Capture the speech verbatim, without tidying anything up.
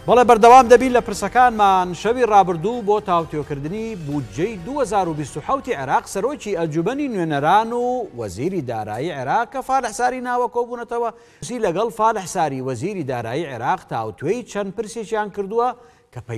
بەڵێ بەردەوام دەبین لە پرسەکانمان شەوی ڕابردوو بۆ تاوتێکردنی بودجەی دوو هەزار و بیست و حەوت عێراق سەرۆکی ئەنجومەنی نوێنەران و وەزیری دارایی عێراق کە فالح ساری ناوە کۆبوونەتەوە سی لەگەڵ فالح ساری وەزیری دارایی عێراق تاوتوێی چەند پرسێکیان کردووە کە